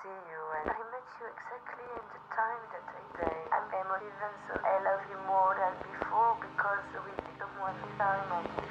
see you, and I met you exactly in the time that I say. I'm emotive, and so I love you more than before because we become one time again.